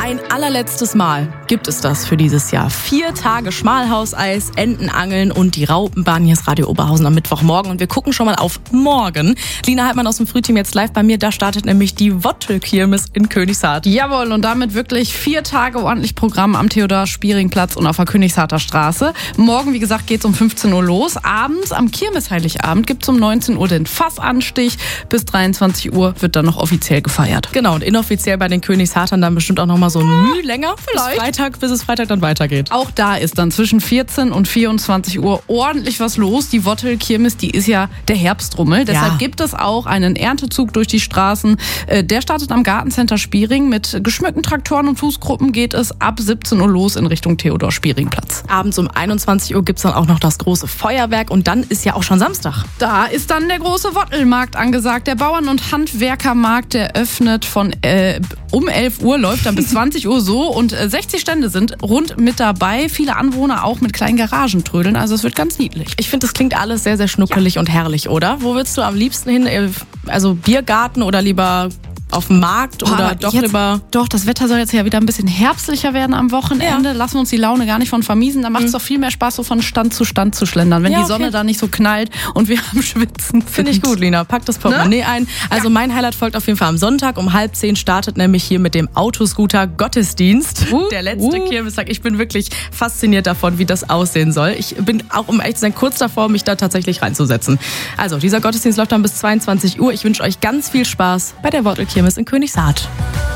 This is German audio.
Ein allerletztes Mal gibt es das für dieses Jahr. 4 Tage Schmalhauseis, Entenangeln und die Raupenbahn. Hier ist Radio Oberhausen am Mittwochmorgen und wir gucken schon mal auf morgen. Lina Haltmann aus dem Frühteam jetzt live bei mir. Da startet nämlich die Wottelkirmes in Königshardt. Jawohl, und damit wirklich 4 Tage ordentlich Programm am Theodor-Spiering-Platz und auf der Königsharter Straße. Morgen, wie gesagt, geht's um 15 Uhr los. Abends, am Kirmes-Heiligabend, gibt's um 19 Uhr den Fassanstich. Bis 23 Uhr wird dann noch offiziell gefeiert. Genau, und inoffiziell bei den Königshartern dann bestimmt auch noch mal so ein Mühe länger. Bis es Freitag dann weitergeht. Auch da ist dann zwischen 14 und 24 Uhr ordentlich was los. Die Wottelkirmes, die ist ja der Herbstrummel. Deshalb gibt es auch einen Erntezug durch die Straßen. Der startet am Gartencenter Spiering. Mit geschmückten Traktoren und Fußgruppen geht es ab 17 Uhr los in Richtung Theodor-Spiering-Platz. Abends um 21 Uhr gibt's dann auch noch das große Feuerwerk und dann ist ja auch schon Samstag. Da ist dann der große Wottelmarkt angesagt. Der Bauern- und Handwerkermarkt, der öffnet von um 11 Uhr, läuft dann bis 20 Uhr so und 60 Stände sind rund mit dabei. Viele Anwohner auch mit kleinen Garagentrödeln, also es wird ganz niedlich. Ich finde, das klingt alles sehr, sehr schnuckelig und herrlich, oder? Wo willst du am liebsten hin? Also Biergarten oder lieber auf dem Markt oder doch lieber... Doch, das Wetter soll jetzt ja wieder ein bisschen herbstlicher werden am Wochenende. Ja. Lassen wir uns die Laune gar nicht von vermiesen. Da macht es doch viel mehr Spaß, so von Stand zu schlendern, wenn die Sonne da nicht so knallt und wir am Schwitzen sind. Finde ich gut, Lina. Pack das Portemonnaie ein. Also mein Highlight folgt auf jeden Fall am Sonntag. Um 9:30 startet nämlich hier mit dem Autoscooter Gottesdienst. Der letzte Kirmestag. Ich bin wirklich fasziniert davon, wie das aussehen soll. Ich bin auch, um ehrlich zu sein, kurz davor, mich da tatsächlich reinzusetzen. Also dieser Gottesdienst läuft dann bis 22 Uhr. Ich wünsche euch ganz viel Spaß bei der Wottelkirmes in Königshardt.